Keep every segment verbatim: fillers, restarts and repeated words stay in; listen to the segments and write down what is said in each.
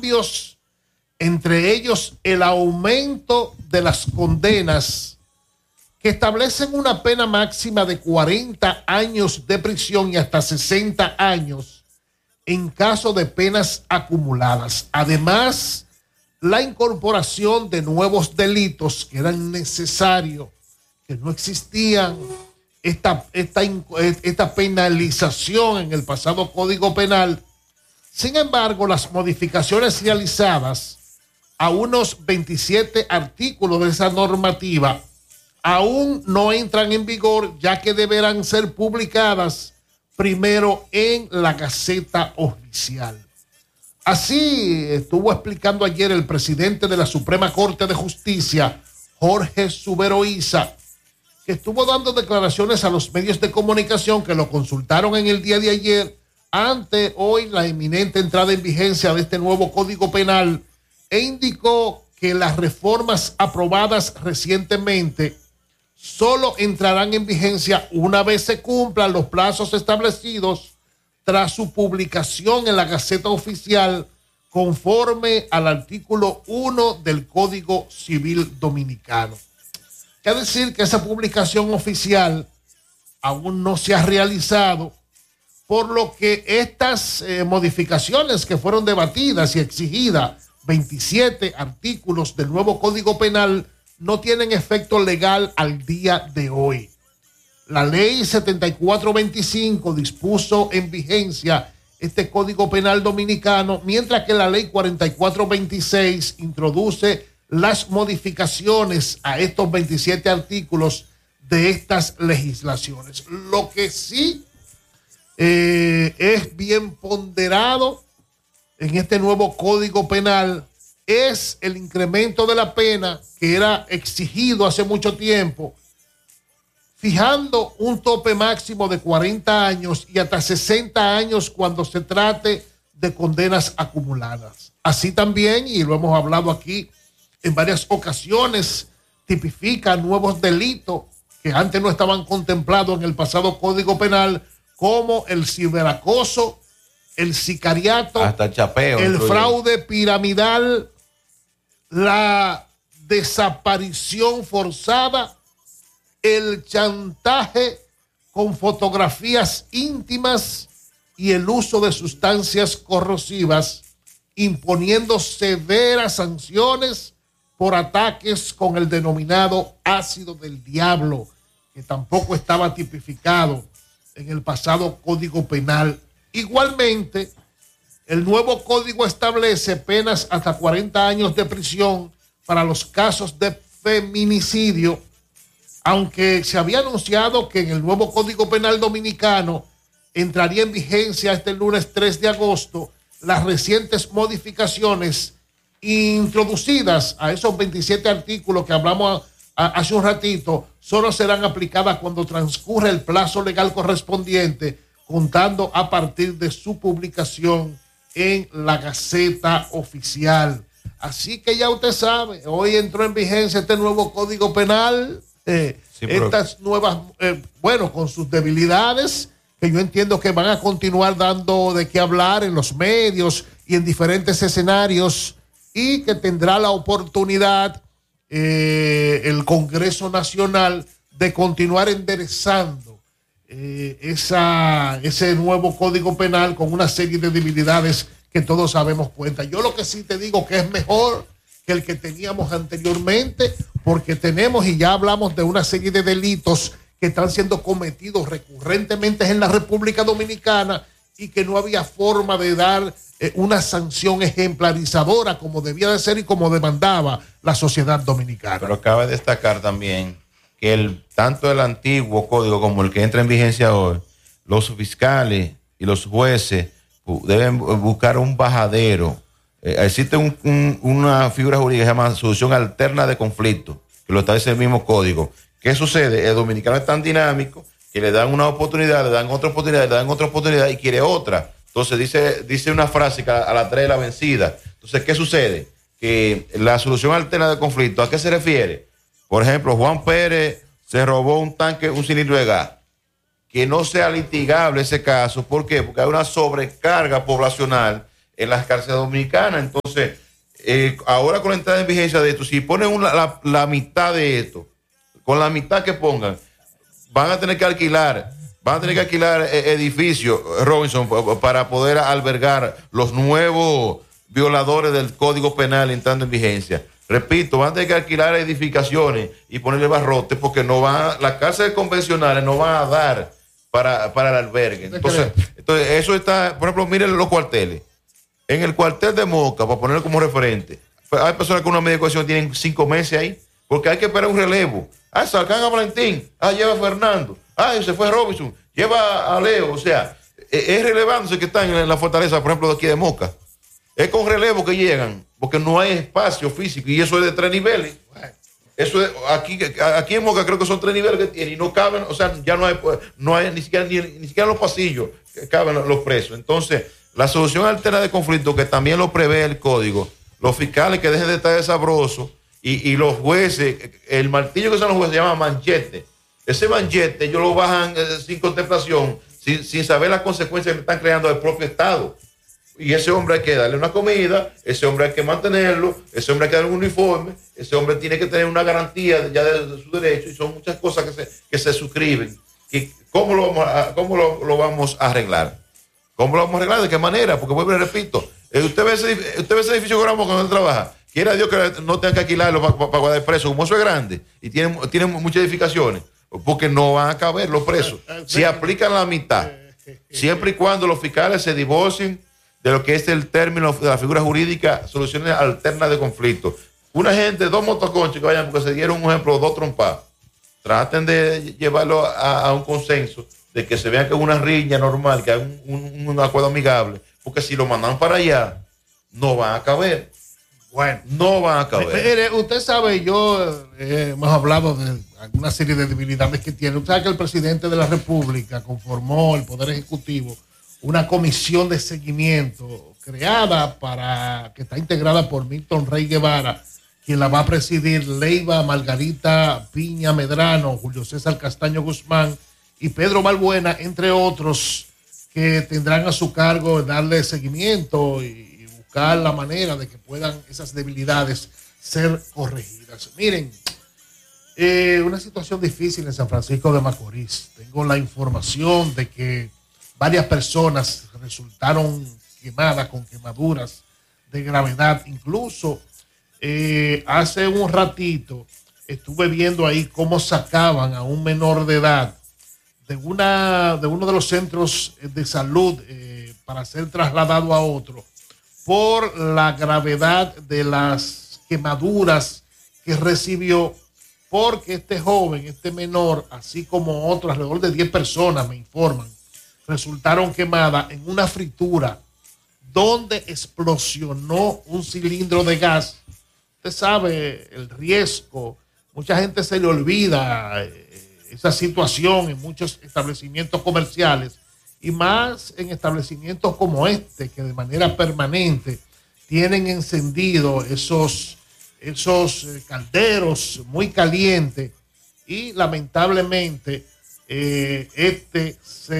cambios, entre ellos el aumento de las condenas que establecen una pena máxima de cuarenta años de prisión y hasta sesenta años en caso de penas acumuladas. Además, la incorporación de nuevos delitos que eran necesarios, que no existían, esta, esta, esta penalización en el pasado Código Penal. Sin embargo, las modificaciones realizadas a unos veintisiete artículos de esa normativa aún no entran en vigor, ya que deberán ser publicadas primero en la Gaceta Oficial. Así estuvo explicando ayer el presidente de la Suprema Corte de Justicia, Jorge Subero Isa, que estuvo dando declaraciones a los medios de comunicación que lo consultaron en el día de ayer ante hoy la inminente entrada en vigencia de este nuevo Código Penal, e indicó que las reformas aprobadas recientemente solo entrarán en vigencia una vez se cumplan los plazos establecidos tras su publicación en la Gaceta Oficial, conforme al artículo uno del Código Civil Dominicano. Quiere decir que esa publicación oficial aún no se ha realizado, por lo que estas eh, modificaciones que fueron debatidas y exigidas, veintisiete artículos del nuevo Código Penal, no tienen efecto legal al día de hoy. La ley setenta y cuatro veinticinco dispuso en vigencia este Código Penal dominicano, mientras que la ley cuarenta y cuatro veintiséis introduce las modificaciones a estos veintisiete artículos de estas legislaciones. Lo que sí eh, es bien ponderado en este nuevo Código Penal es el incremento de la pena que era exigido hace mucho tiempo, fijando un tope máximo de cuarenta años y hasta sesenta años cuando se trate de condenas acumuladas. Así también, y lo hemos hablado aquí en varias ocasiones, tipifica nuevos delitos que antes no estaban contemplados en el pasado Código Penal, como el ciberacoso, el sicariato, hasta el chapeo, el incluye. fraude piramidal, la desaparición forzada, el chantaje con fotografías íntimas y el uso de sustancias corrosivas, imponiendo severas sanciones por ataques con el denominado ácido del diablo, que tampoco estaba tipificado en el pasado Código Penal. Igualmente, el nuevo código establece penas hasta cuarenta años de prisión para los casos de feminicidio, aunque se había anunciado que en el nuevo Código Penal dominicano entraría en vigencia este lunes tres de agosto, las recientes modificaciones introducidas a esos veintisiete artículos que hablamos a, a, hace un ratito, solo serán aplicadas cuando transcurra el plazo legal correspondiente, contando a partir de su publicación en la Gaceta Oficial. Así que ya usted sabe, hoy entró en vigencia este nuevo Código Penal, eh, sí, pero... estas nuevas, eh, bueno, con sus debilidades, que yo entiendo que van a continuar dando de qué hablar en los medios y en diferentes escenarios, y que tendrá la oportunidad eh, el Congreso Nacional de continuar enderezando eh, esa, ese nuevo Código Penal con una serie de debilidades que todos sabemos cuenta. Yo lo que sí te digo que es mejor que el que teníamos anteriormente, porque tenemos, y ya hablamos de una serie de delitos que están siendo cometidos recurrentemente en la República Dominicana y que no había forma de dar eh, una sanción ejemplarizadora como debía de ser y como demandaba la sociedad dominicana. Pero cabe destacar también que el, tanto el antiguo código como el que entra en vigencia hoy, los fiscales y los jueces deben buscar un bajadero. Eh, existe un, un, una figura jurídica que se llama solución alterna de conflicto, que lo establece el mismo código. ¿Qué sucede? El dominicano es tan dinámico que le dan una oportunidad, le dan otra oportunidad, le dan otra oportunidad y quiere otra. Entonces dice, dice una frase que a, a la tres la vencida. Entonces, ¿qué sucede? Que la solución alterna de conflicto, ¿a qué se refiere? Por ejemplo, Juan Pérez se robó un tanque, un cilindro de gas. Que no sea litigable ese caso. ¿Por qué? Porque hay una sobrecarga poblacional en las cárceles dominicanas. Entonces, Entonces, eh, ahora con la entrada en vigencia de esto, si ponen una, la, la mitad de esto, con la mitad que pongan, van a tener que alquilar, van a tener que alquilar edificios, Robinson, para poder albergar los nuevos violadores del Código Penal entrando en vigencia. Repito, van a tener que alquilar edificaciones y ponerle barrotes porque no van, las cárceles convencionales no van a dar para, para el albergue. Entonces, entonces, eso está, por ejemplo, miren los cuarteles. En el cuartel de Moca, para ponerlo como referente, hay personas con una media ecuación tienen cinco meses ahí, porque hay que esperar un relevo. Ah, sacan a Valentín, ah, lleva a Fernando, ah, se fue Robinson, lleva a Leo. O sea, es relevándose que están en la fortaleza, por ejemplo, de aquí de Moca. Es con relevo que llegan, porque no hay espacio físico, y eso es de tres niveles. Eso es, aquí, aquí en Moca creo que son tres niveles que tienen y no caben, o sea, ya no hay, no hay ni siquiera ni, ni siquiera en los pasillos que caben los presos. Entonces, la solución alterna de conflicto, que también lo prevé el código, los fiscales que dejen de estar de sabrosos y, y los jueces, el martillo que son los jueces se llama manchete. Ese manchete ellos lo bajan eh, sin contemplación, sin, sin saber las consecuencias que están creando el propio Estado. Y ese hombre hay que darle una comida, ese hombre hay que mantenerlo, ese hombre hay que darle un uniforme, ese hombre tiene que tener una garantía ya de, de su derecho, y son muchas cosas que se, que se suscriben. ¿Y cómo lo vamos a, cómo lo, lo vamos a arreglar? ¿Cómo lo vamos a arreglar? ¿De qué manera? Porque vuelvo y repito, eh, usted, ve ese, usted ve ese edificio que cuando él trabaja, quiera Dios que no tenga que alquilarlo para pa, pa guardar presos, como eso es grande y tiene, tiene muchas edificaciones, porque no van a caber los presos. Si aplican la mitad, siempre y cuando los fiscales se divorcien de lo que es el término de la figura jurídica, soluciones alternas de conflicto. Una gente, dos motoconchos que vayan, porque se dieron un ejemplo, dos trompas, traten de llevarlo a, a un consenso, de que se vea que es una riña normal, que hay un, un, un acuerdo amigable, porque si lo mandan para allá, no van a caber. Bueno, no van a caber. Mire, usted sabe, yo eh, hemos hablado de alguna serie de debilidades que tiene. Usted sabe que el presidente de la República conformó el Poder Ejecutivo una comisión de seguimiento creada para, que está integrada por Milton Rey Guevara, quien la va a presidir Leiva Margarita Piña Medrano, Julio César Castaño Guzmán y Pedro Balbuena, entre otros, que tendrán a su cargo darle seguimiento y buscar la manera de que puedan esas debilidades ser corregidas. Miren, eh, una situación difícil en San Francisco de Macorís. Tengo la información de que varias personas resultaron quemadas con quemaduras de gravedad. Incluso eh, hace un ratito estuve viendo ahí cómo sacaban a un menor de edad de, una, de uno de los centros de salud eh, para ser trasladado a otro por la gravedad de las quemaduras que recibió, porque este joven, este menor, así como otros, alrededor de diez personas, me informan, resultaron quemadas en una fritura donde explosionó un cilindro de gas. Usted sabe el riesgo, mucha gente se le olvida eh, esa situación en muchos establecimientos comerciales y más en establecimientos como este, que de manera permanente tienen encendido esos, esos eh, calderos muy calientes, y lamentablemente eh, este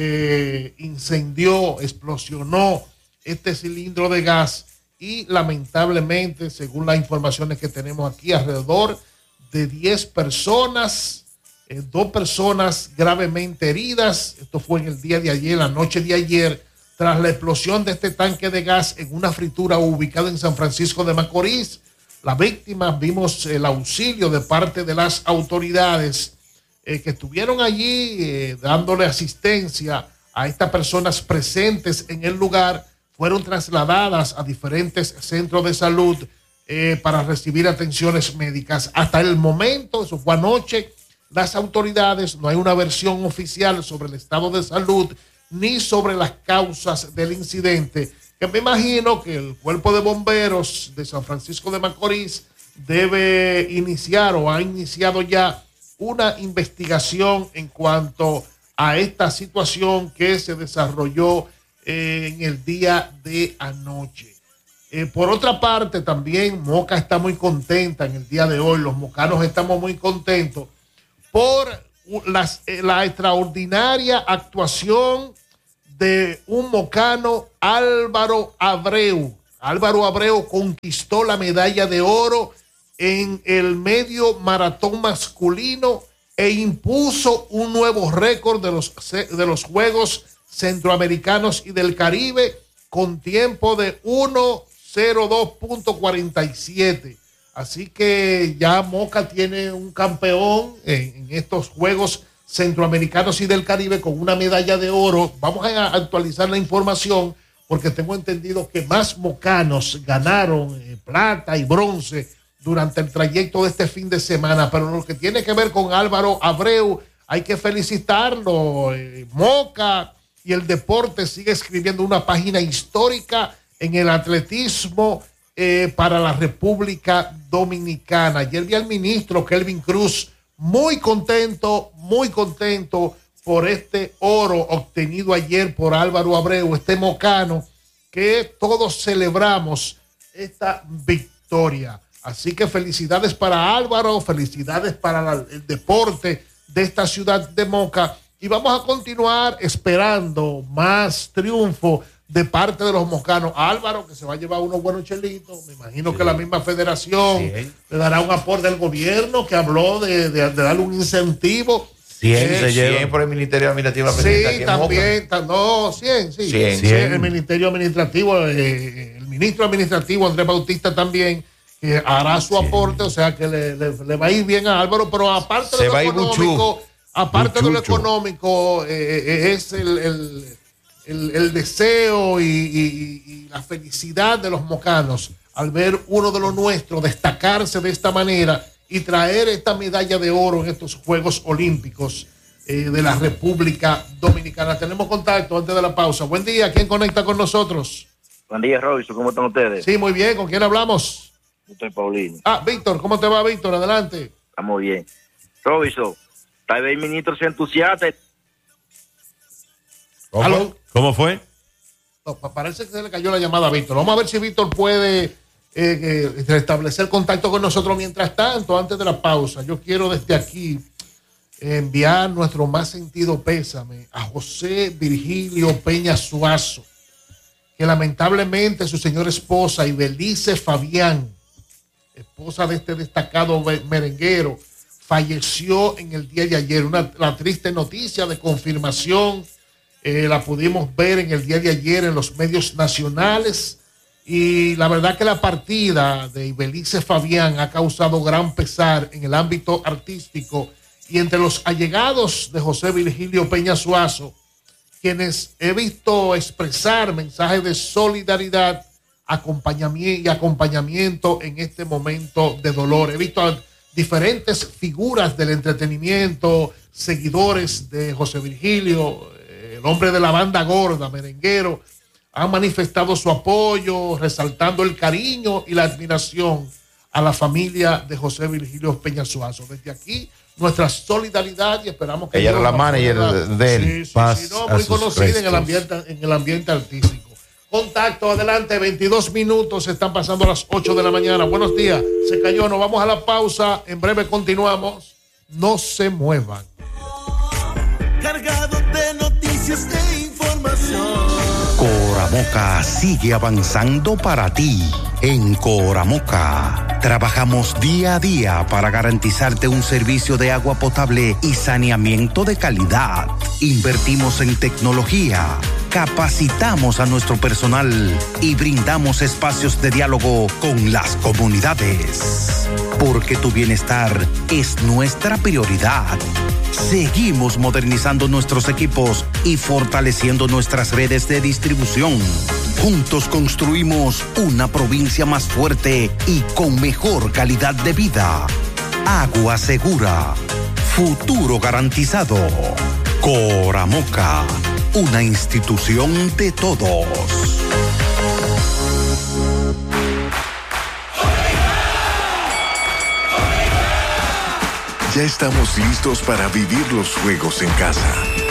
se incendió, explosionó este cilindro de gas, y lamentablemente, según las informaciones que tenemos aquí, alrededor de diez personas, eh, dos personas gravemente heridas. Esto fue en el día de ayer, la noche de ayer, tras la explosión de este tanque de gas en una fritura ubicada en San Francisco de Macorís. Las víctimas, vimos el auxilio de parte de las autoridades eh, que estuvieron allí eh, dándole asistencia a estas personas presentes en el lugar. Fueron trasladadas a diferentes centros de salud eh, para recibir atenciones médicas. Hasta el momento, eso fue anoche, las autoridades, no hay una versión oficial sobre el estado de salud ni sobre las causas del incidente, que me imagino que el Cuerpo de Bomberos de San Francisco de Macorís debe iniciar o ha iniciado ya una investigación en cuanto a esta situación que se desarrolló eh, en el día de anoche. Eh, por otra parte, también Moca está muy contenta en el día de hoy. Los mocanos estamos muy contentos por las, eh, la extraordinaria actuación de un mocano, Álvaro Abreu. Álvaro Abreu conquistó la medalla de oro en el medio maratón masculino e impuso un nuevo récord de los, de los Juegos Centroamericanos y del Caribe con tiempo de uno cero dos punto cuarenta y siete. Así que ya Moca tiene un campeón en, en estos Juegos Centroamericanos y del Caribe con una medalla de oro. Vamos a actualizar la información porque tengo entendido que más mocanos ganaron eh, plata y bronce durante el trayecto de este fin de semana. Pero lo que tiene que ver con Álvaro Abreu, hay que felicitarlo. Eh, Moca y el deporte sigue escribiendo una página histórica en el atletismo eh, para la República Dominicana. Ayer vi al ministro Kelvin Cruz muy contento, muy contento por este oro obtenido ayer por Álvaro Abreu, este mocano, que todos celebramos esta victoria. Así que felicidades para Álvaro, felicidades para la, el deporte de esta ciudad de Moca. Y vamos a continuar esperando más triunfo de parte de los mocanos. Álvaro, que se va a llevar unos buenos chelitos. Me imagino sí. que la misma federación sí. le dará un aporte al gobierno que habló de, de, de darle un incentivo. cien eh, se llevan por el Ministerio Administrativo. Sí, también. Ta, no, cien, sí. cien, cien. El Ministerio Administrativo, eh, el ministro administrativo Andrés Bautista también, que hará su aporte, o sea que le, le, le va a ir bien a Álvaro, pero aparte se de lo económico, buchu, aparte de lo económico, eh, es el, el, el, el deseo y, y, y la felicidad de los mocanos al ver uno de los nuestros destacarse de esta manera y traer esta medalla de oro en estos Juegos Olímpicos eh, de la República Dominicana. Tenemos contacto antes de la pausa. Buen día, ¿quién conecta con nosotros? Buen día, Robinson, ¿cómo están ustedes? Sí, muy bien, ¿con quién hablamos? Estoy Paulino. Ah, Víctor, ¿cómo te va, Víctor? Adelante. Estamos bien. Robinson, tal vez el ministro se entusiasme. ¿Cómo? ¿Cómo fue? No, parece que se le cayó la llamada a Víctor. Vamos a ver si Víctor puede eh, eh, restablecer contacto con nosotros. Mientras tanto, antes de la pausa, yo quiero desde aquí enviar nuestro más sentido pésame a José Virgilio Peña Suazo, que lamentablemente su señora esposa, Ibelice Fabián, esposa de este destacado merenguero, falleció en el día de ayer. Una la triste noticia de confirmación eh, la pudimos ver en el día de ayer en los medios nacionales, y la verdad que la partida de Ibelice Fabián ha causado gran pesar en el ámbito artístico y entre los allegados de José Virgilio Peña Suazo, quienes he visto expresar mensajes de solidaridad, acompañamiento y acompañamiento en este momento de dolor. He visto a diferentes figuras del entretenimiento, seguidores de José Virgilio, el hombre de la banda gorda, merenguero, han manifestado su apoyo, resaltando el cariño y la admiración a la familia de José Virgilio Peña Suazo. Desde aquí, nuestra solidaridad, y esperamos que ella era la manager de él. Sí, sí, sí, no, muy conocida en el ambiente, en el ambiente artístico. Contacto, adelante, veintidós minutos, están pasando las ocho de la mañana. Buenos días, se cayó, nos vamos a la pausa, en breve continuamos, no se muevan. Cargado de noticias e información. Coramoca sigue avanzando para ti. En Coramoca trabajamos día a día para garantizarte un servicio de agua potable y saneamiento de calidad. Invertimos en tecnología, capacitamos a nuestro personal y brindamos espacios de diálogo con las comunidades. Porque tu bienestar es nuestra prioridad. Seguimos modernizando nuestros equipos y fortaleciendo nuestras redes de distribución. Juntos construimos una provincia más fuerte y con mejor calidad de vida. Agua segura. Futuro garantizado. Coramoca, una institución de todos. Ya estamos listos para vivir los juegos en casa.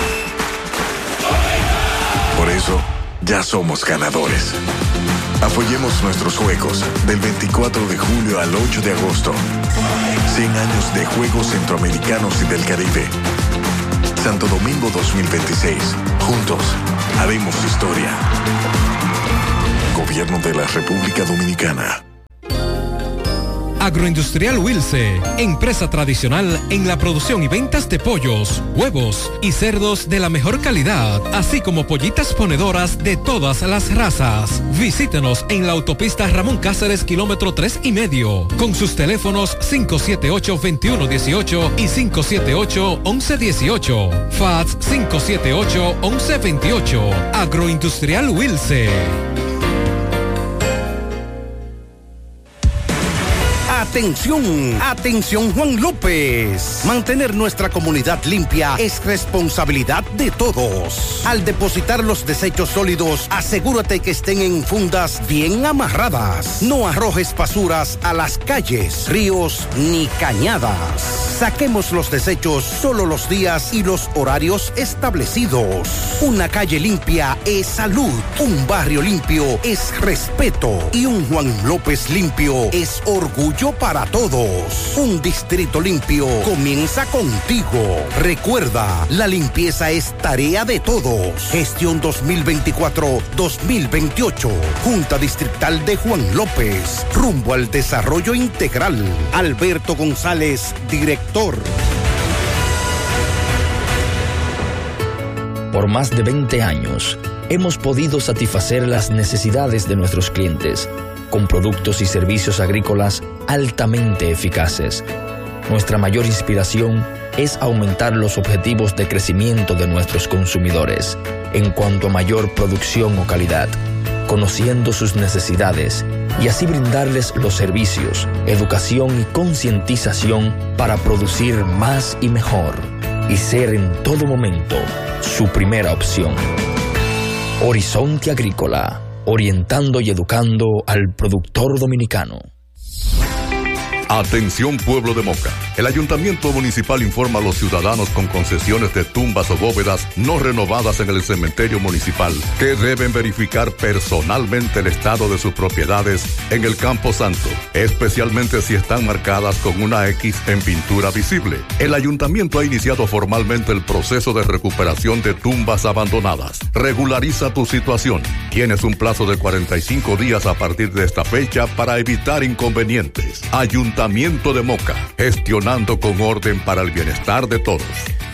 Por eso, ya somos ganadores. Apoyemos nuestros juegos del veinticuatro de julio al ocho de agosto. cien años de Juegos Centroamericanos y del Caribe. Santo Domingo dos mil veintiséis. Juntos haremos historia. Gobierno de la República Dominicana. Agroindustrial Wilce, empresa tradicional en la producción y ventas de pollos, huevos y cerdos de la mejor calidad, así como pollitas ponedoras de todas las razas. Visítenos en la autopista Ramón Cáceres, kilómetro tres y medio, con sus teléfonos cinco siete ocho, dos uno uno ocho y cinco siete ocho, once dieciocho. Fax cinco siete ocho, once veintiocho. Agroindustrial Wilce. Atención, atención Juan López. Mantener nuestra comunidad limpia es responsabilidad de todos. Al depositar los desechos sólidos, asegúrate que estén en fundas bien amarradas. No arrojes basuras a las calles, ríos ni cañadas. Saquemos los desechos solo los días y los horarios establecidos. Una calle limpia es salud, un barrio limpio es respeto y un Juan López limpio es orgullo para todos. Un distrito limpio comienza contigo. Recuerda, la limpieza es tarea de todos. Gestión dos mil veinticuatro dos mil veintiocho. Junta Distrital de Juan López. Rumbo al desarrollo integral. Alberto González, director. Por más de veinte años, hemos podido satisfacer las necesidades de nuestros clientes con productos y servicios agrícolas altamente eficaces. Nuestra mayor inspiración es aumentar los objetivos de crecimiento de nuestros consumidores en cuanto a mayor producción o calidad, conociendo sus necesidades y así brindarles los servicios, educación y concientización para producir más y mejor y ser en todo momento su primera opción. Horizonte Agrícola, orientando y educando al productor dominicano. Atención pueblo de Moca. El Ayuntamiento Municipal informa a los ciudadanos con concesiones de tumbas o bóvedas no renovadas en el cementerio municipal que deben verificar personalmente el estado de sus propiedades en el Campo Santo, especialmente si están marcadas con una X en pintura visible. El Ayuntamiento ha iniciado formalmente el proceso de recuperación de tumbas abandonadas. Regulariza tu situación. Tienes un plazo de cuarenta y cinco días a partir de esta fecha para evitar inconvenientes. Ayuntamiento Ayuntamiento de Moca, gestionando con orden para el bienestar de todos.